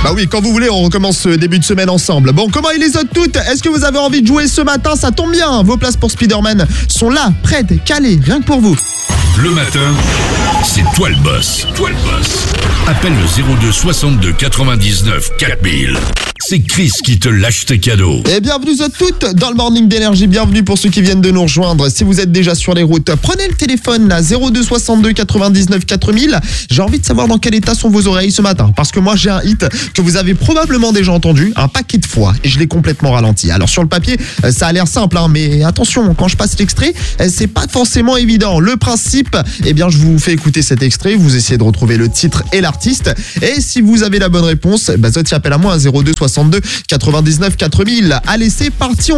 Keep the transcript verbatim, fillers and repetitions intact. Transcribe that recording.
Bah oui, quand vous voulez, on recommence ce début de semaine ensemble. Bon, comment ils les autres toutes? Est-ce que vous avez envie de jouer ce matin? Ça tombe bien, vos places pour Spider-Man sont là, prêtes, calées, rien que pour vous. Le matin, c'est toi le boss. Toi le boss. Appelle le zéro deux soixante-deux quatre-vingt-dix-neuf quatre mille. C'est Chris qui te lâche tes cadeaux. Et bienvenue à toutes dans le Morning d'Énergie. Bienvenue pour ceux qui viennent de nous rejoindre. Si vous êtes déjà sur les routes, prenez le téléphone là, zéro deux soixante-deux quatre-vingt-dix-neuf quatre mille. J'ai envie de savoir dans quel état sont vos oreilles ce matin. Parce que moi j'ai un hit que vous avez probablement déjà entendu un paquet de fois et je l'ai complètement ralenti. Alors sur le papier, ça a l'air simple, hein, mais attention, quand je passe l'extrait, c'est pas forcément évident. Le principe, eh bien je vous fais écouter cet extrait, vous essayez de retrouver le titre et l'artiste. Et si vous avez la bonne réponse, bah, ça t'y appelle à moi, zéro deux soixante-deux quatre-vingt-dix-neuf quatre mille. Allez, c'est parti.